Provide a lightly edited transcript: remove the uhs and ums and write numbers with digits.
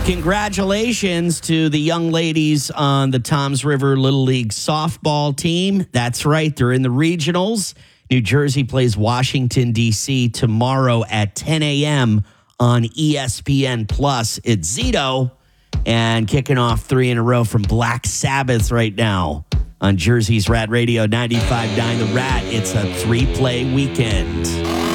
Congratulations to the young ladies on the Toms River Little League softball team. That's right. They're in the regionals. New Jersey plays Washington, D.C. tomorrow at 10 a.m. on ESPN Plus. It's Zito and kicking off 3 in a row from Black Sabbath right now on Jersey's Rat Radio 95.9 The Rat. It's a 3-play weekend.